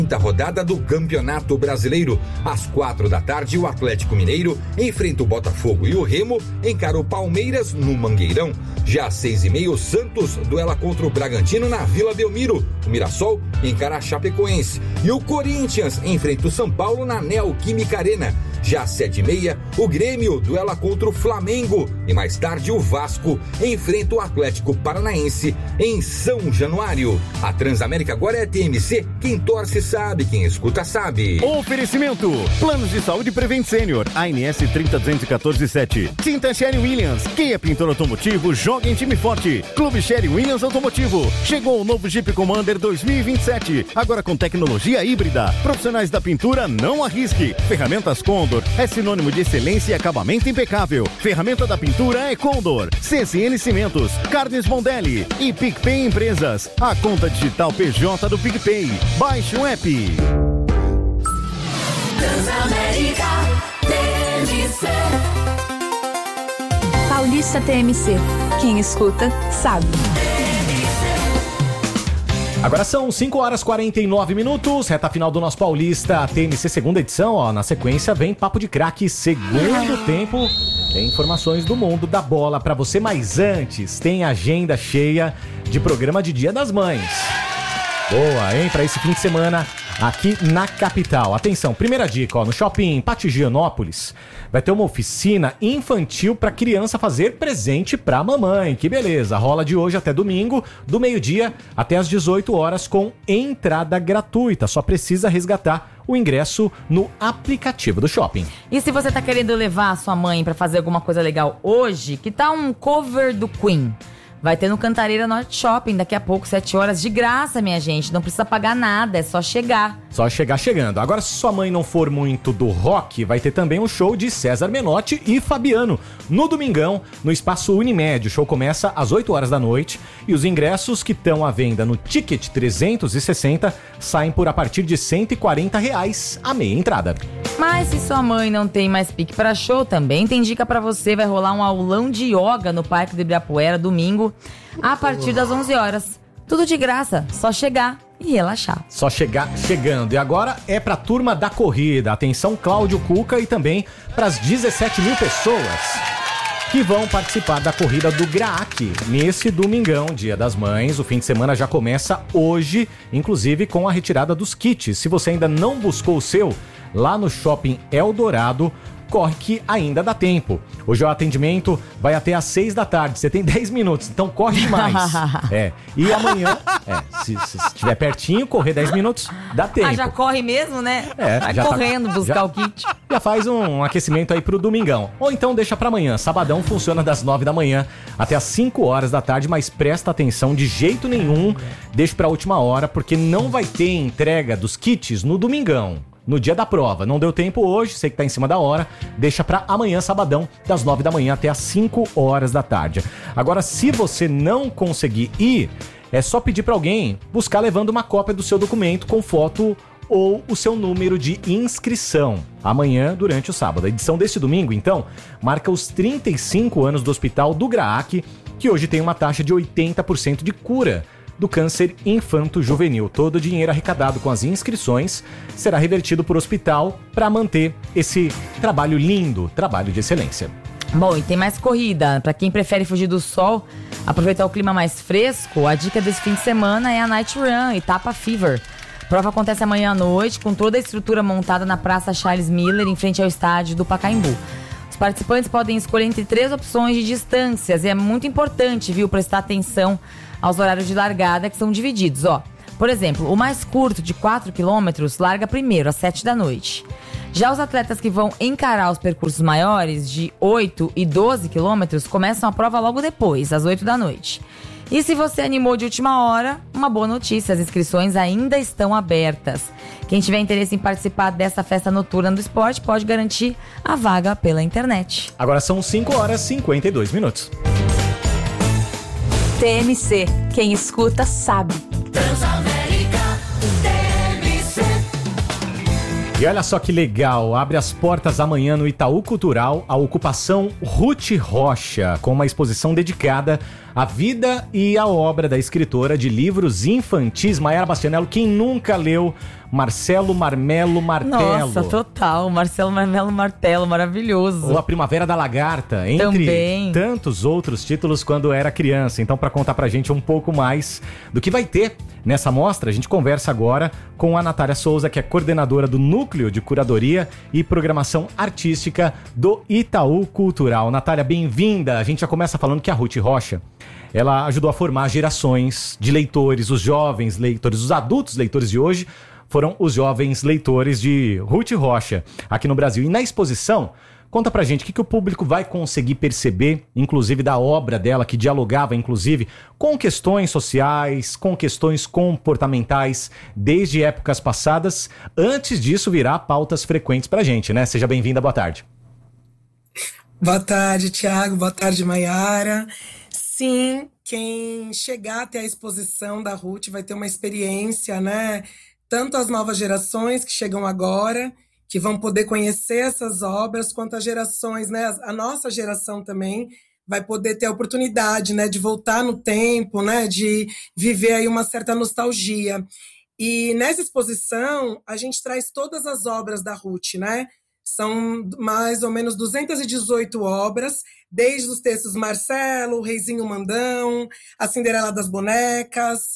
Quinta rodada do Campeonato Brasileiro. Às 16h, o Atlético Mineiro enfrenta o Botafogo e o Remo encara o Palmeiras no Mangueirão. Já às 6h30, o Santos duela contra o Bragantino na Vila Belmiro. O Mirassol encara a Chapecoense. E o Corinthians enfrenta o São Paulo na Neoquímica Arena. Já às 7h30, o Grêmio duela contra o Flamengo. E mais tarde, o Vasco enfrenta o Atlético Paranaense em São Januário. A Transamérica agora é TMC. Quem torce sabe, quem escuta sabe. Oferecimento: Planos de Saúde Prevent Senior, ANS 302147. Tinta Sherry Williams. Quem é pintor automotivo, joga em time forte. Clube Sherry Williams Automotivo. Chegou o novo Jeep Commander 2027. Agora com tecnologia híbrida. Profissionais da pintura, não arrisque. Ferramentas Condor é sinônimo de excelência e acabamento impecável. Ferramenta da pintura é Condor. CSN Cimentos, Carnes Mondelli e PicPay Empresas. A conta digital PJ do PicPay. Baixe o app. Transamérica TMC. Paulista TMC. Quem escuta, sabe. Agora são 5h49, reta final do nosso Paulista TMC, segunda edição, ó. Na sequência vem Papo de Craque, segundo tempo. Tem informações do mundo da bola pra você, mas antes tem agenda cheia de programa de Dia das Mães. Boa, hein? Pra esse fim de semana aqui na capital. Atenção, primeira dica, ó, no Shopping Pátio Higienópolis vai ter uma oficina infantil pra criança fazer presente pra mamãe. Que beleza, rola de hoje até domingo, do meio-dia até às 18 horas com entrada gratuita. Só precisa resgatar o ingresso no aplicativo do shopping. E se você tá querendo levar a sua mãe pra fazer alguma coisa legal hoje, que tal um cover do Queen? Vai ter no Cantareira Norte Shopping, daqui a pouco, 7 horas, de graça, minha gente. Não precisa pagar nada, é só chegar. Só chegar chegando. Agora, se sua mãe não for muito do rock, vai ter também um show de César Menotti e Fabiano, no domingão, no Espaço Unimed. O show começa às 8 horas da noite e os ingressos que estão à venda no Ticket 360 saem por a partir de R$140 a meia entrada. Mas se sua mãe não tem mais pique para show, também tem dica para você. Vai rolar um aulão de yoga no Parque do Ibirapuera, domingo, a partir das 11 horas. Tudo de graça, só chegar e relaxar. Só chegar chegando. E agora é pra turma da corrida. Atenção, Cláudio Cuca, e também pras 17 mil pessoas que vão participar da corrida do GRAAC nesse domingão, Dia das Mães. O fim de semana já começa hoje, inclusive com a retirada dos kits. Se você ainda não buscou o seu, lá no Shopping Eldorado, corre que ainda dá tempo. Hoje o atendimento vai até às 6 da tarde. Você tem 10 minutos, então corre demais. E amanhã, se estiver pertinho, correr 10 minutos, dá tempo. Ah, já corre mesmo, né? Vai já correndo buscar o kit. Já faz um aquecimento aí pro domingão. Ou então deixa pra amanhã. Sabadão funciona das 9 da manhã até às 5 horas da tarde, mas presta atenção, de jeito nenhum deixe pra última hora, porque não vai ter entrega dos kits no domingão, no dia da prova. Não deu tempo hoje, sei que tá em cima da hora, deixa pra amanhã, sabadão, das 9 da manhã até às 5 horas da tarde. Agora, se você não conseguir ir, é só pedir pra alguém buscar levando uma cópia do seu documento com foto ou o seu número de inscrição. Amanhã, durante o sábado. A edição deste domingo, então, marca os 35 anos do Hospital do GRAAC, que hoje tem uma taxa de 80% de cura do câncer infanto-juvenil. Todo o dinheiro arrecadado com as inscrições será revertido para o hospital para manter esse trabalho lindo, trabalho de excelência. Bom, e tem mais corrida. Para quem prefere fugir do sol, aproveitar o clima mais fresco, a dica desse fim de semana é a Night Run, Etapa Fever. A prova acontece amanhã à noite, com toda a estrutura montada na Praça Charles Miller, em frente ao estádio do Pacaembu. Os participantes podem escolher entre 3 opções de distâncias, e é muito importante, viu, prestar atenção aos horários de largada, que são divididos, ó. Por exemplo, o mais curto, de 4 quilômetros, larga primeiro, às 7 da noite. Já os atletas que vão encarar os percursos maiores, de 8 e 12 quilômetros, começam a prova logo depois, às 8 da noite. E se você animou de última hora, uma boa notícia, as inscrições ainda estão abertas. Quem tiver interesse em participar dessa festa noturna do esporte pode garantir a vaga pela internet. Agora são 5h52. TMC, quem escuta sabe. Transamérica TMC. E olha só que legal, abre as portas amanhã no Itaú Cultural a ocupação Ruth Rocha, com uma exposição dedicada à vida e à obra da escritora de livros infantis Maiara Bastianello. Quem nunca leu Marcelo Marmelo Martelo. Nossa, total. Marcelo Marmelo Martelo, maravilhoso. Ou A Primavera da Lagarta, entre Também. tantos outros títulos quando era criança. Então, para contar pra gente um pouco mais do que vai ter nessa mostra, a gente conversa agora com a Natália Souza, que é coordenadora do Núcleo de Curadoria e Programação Artística do Itaú Cultural. Natália, bem-vinda. A gente já começa falando que a Ruth Rocha, ela ajudou a formar gerações de leitores, os jovens leitores, os adultos leitores de hoje foram os jovens leitores de Ruth Rocha aqui no Brasil. E na exposição, conta pra gente o que o público vai conseguir perceber, inclusive da obra dela, que dialogava, inclusive, com questões sociais, com questões comportamentais, desde épocas passadas, antes disso virar pautas frequentes pra gente, né? Seja bem-vinda, boa tarde. Boa tarde, Thiago. Boa tarde, Maiara. Sim, quem chegar até a exposição da Ruth vai ter uma experiência, né? Tanto as novas gerações que chegam agora, que vão poder conhecer essas obras, quanto as gerações, né? A nossa geração também vai poder ter a oportunidade, né? De voltar no tempo, né? De viver aí uma certa nostalgia. E nessa exposição, a gente traz todas as obras da Ruth, né? São mais ou menos 218 obras, desde os textos Marcelo, o Reizinho Mandão, a Cinderela das Bonecas.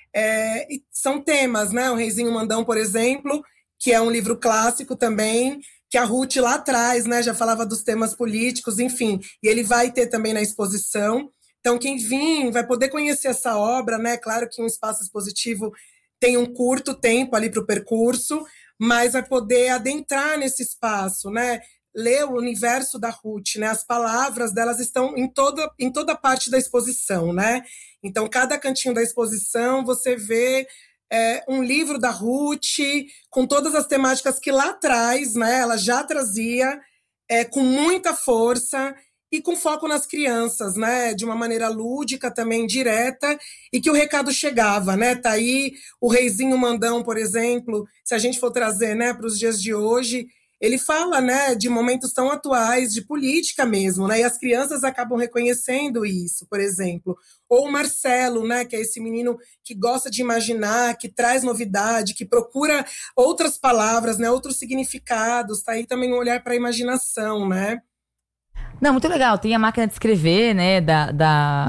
E são temas, né? O Reizinho Mandão, por exemplo, que é um livro clássico também, que a Ruth lá atrás, né, já falava dos temas políticos, enfim. E ele vai ter também na exposição. Então, quem vir vai poder conhecer essa obra, né? Claro que um espaço expositivo tem um curto tempo ali para o percurso, mas vai poder adentrar nesse espaço, né? Ler o universo da Ruth, né? As palavras delas estão em toda parte da exposição, né? Então, cada cantinho da exposição você vê um livro da Ruth com todas as temáticas que lá atrás, né? Ela já trazia com muita força e com foco nas crianças, né? De uma maneira lúdica também, direta, e que o recado chegava, né? Tá aí o Reizinho Mandão, por exemplo, se a gente for trazer, né, para os dias de hoje, ele fala, né, de momentos tão atuais, de política mesmo, né? E as crianças acabam reconhecendo isso, por exemplo. Ou o Marcelo, né, que é esse menino que gosta de imaginar, que traz novidade, que procura outras palavras, né, outros significados. Tá aí também um olhar para a imaginação, né? Não, muito legal. Tem a máquina de escrever, né, da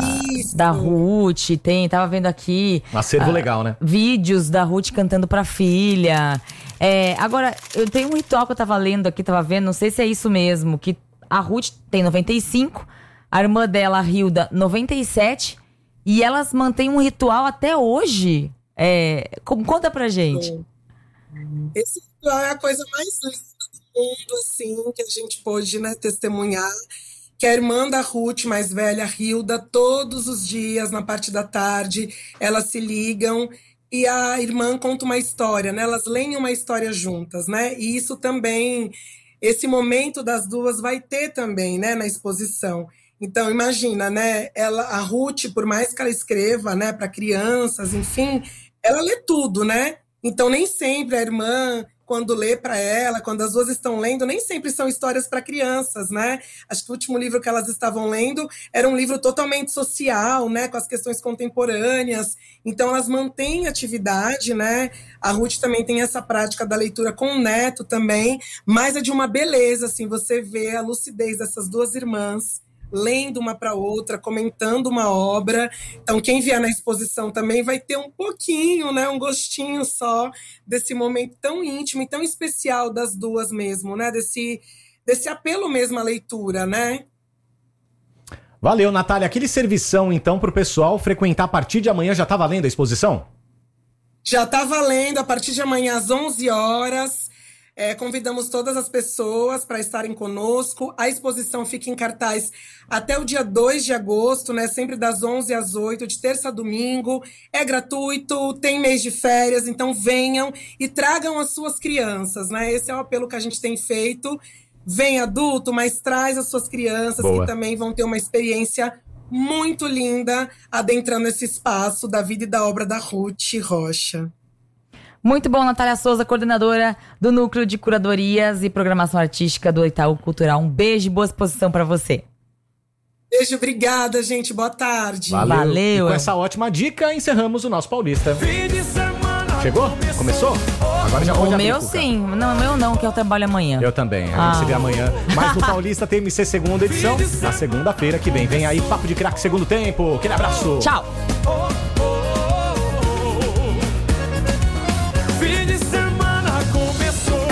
Ruth. Tava vendo aqui... Um acervo legal, né? Vídeos da Ruth cantando pra filha. Agora, eu tenho um ritual que eu tava lendo aqui, tava vendo, não sei se é isso mesmo, que a Ruth tem 95, a irmã dela, a Hilda, 97, e elas mantêm um ritual até hoje. Conta pra gente. Esse ritual é a coisa mais linda mundo, assim, que a gente pôde, né, testemunhar, que a irmã da Ruth, mais velha, a Hilda, todos os dias, na parte da tarde, elas se ligam e a irmã conta uma história, né? Elas leem uma história juntas, né? E isso também, esse momento das duas vai ter também, né, na exposição. Então, imagina, né? A Ruth, por mais que ela escreva, né, para crianças, enfim, ela lê tudo, né? Então, nem sempre a irmã, quando lê para ela, quando as duas estão lendo, nem sempre são histórias para crianças, né? Acho que o último livro que elas estavam lendo era um livro totalmente social, né? Com as questões contemporâneas. Então, elas mantêm atividade, né? A Ruth também tem essa prática da leitura com o neto também, mas é de uma beleza, assim, você vê a lucidez dessas duas irmãs, lendo uma para outra, comentando uma obra. Então, quem vier na exposição também vai ter um pouquinho, né, um gostinho só desse momento tão íntimo e tão especial das duas mesmo, né, desse apelo mesmo à leitura, né? Valeu, Natália. Aquele servição, então, para o pessoal frequentar a partir de amanhã. Já está valendo a exposição? Já está valendo a partir de amanhã às 11 horas. Convidamos todas as pessoas para estarem conosco. A exposição fica em cartaz até o dia 2 de agosto, né? Sempre das 11 às 8, de terça a domingo. É gratuito, tem mês de férias, então venham e tragam as suas crianças, né? Esse é o apelo que a gente tem feito. Vem adulto, mas traz as suas crianças. Boa. Que também vão ter uma experiência muito linda adentrando esse espaço da vida e da obra da Ruth Rocha. Muito bom, Natália Souza, coordenadora do Núcleo de Curadorias e Programação Artística do Itaú Cultural. Um beijo e boa exposição para você. Beijo, obrigada, gente. Boa tarde. Valeu. E com essa ótima dica, encerramos o nosso Paulista. Chegou? Começou? Agora já pode O abrir, meu Cuca. sim. Não, o meu não, que eu trabalho amanhã. Eu também, a gente se vê amanhã. Mas no Paulista TMC segunda edição, na segunda-feira que vem. Vem aí, Papo de Craque segundo tempo. Aquele abraço. Tchau. Fim de semana começou.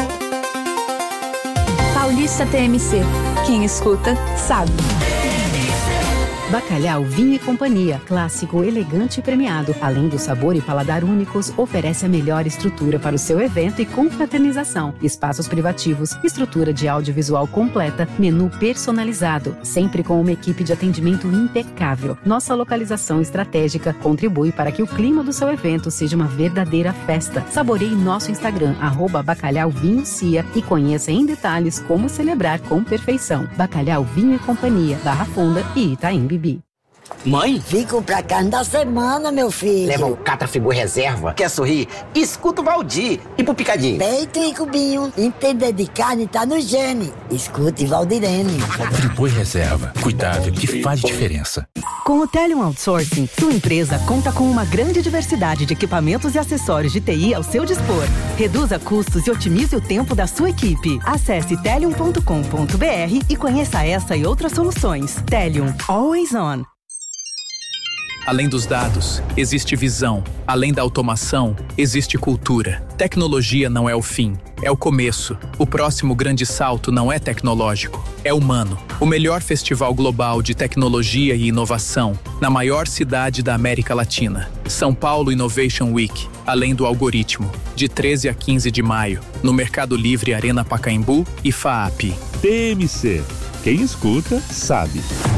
Paulista TMC. Quem escuta, sabe. Bacalhau Vinho e Companhia, clássico, elegante e premiado. Além do sabor e paladar únicos, oferece a melhor estrutura para o seu evento e confraternização. Espaços privativos, estrutura de audiovisual completa, menu personalizado, sempre com uma equipe de atendimento impecável. Nossa localização estratégica contribui para que o clima do seu evento seja uma verdadeira festa. Saboreie nosso Instagram, @bacalhauvinhocia, e conheça em detalhes como celebrar com perfeição. Bacalhau Vinho e Companhia, Barra Funda e Itaim Bibi. Mãe? Vim comprar carne da semana, meu filho. Leva o Catra Frigo Reserva. Quer sorrir? Escuta o Valdir. E pro picadinho? Peito e cubinho. Entender de carne tá no gene. Escute Valdirene. Frigo Reserva. Cuidado que faz diferença. Com o Telium Outsourcing, sua empresa conta com uma grande diversidade de equipamentos e acessórios de TI ao seu dispor. Reduza custos e otimize o tempo da sua equipe. Acesse telium.com.br e conheça essa e outras soluções. Telium, always on. Além dos dados, existe visão. Além da automação, existe cultura. Tecnologia não é o fim, é o começo. O próximo grande salto não é tecnológico, é humano. O melhor festival global de tecnologia e inovação, na maior cidade da América Latina. São Paulo Innovation Week, além do algoritmo, de 13 a 15 de maio, no Mercado Livre Arena Pacaembu e FAAP. TMC. Quem escuta, sabe.